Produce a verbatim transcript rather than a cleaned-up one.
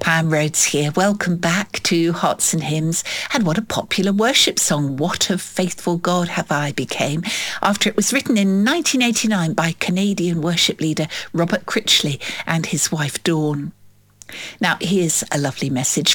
Pam Rhodes here. Welcome back to Hearts and Hymns. And what a popular worship song, What a Faithful God Have I became, after it was written in nineteen eighty-nine by Canadian worship leader Robert Critchley and his wife Dawn. Now, here's a lovely message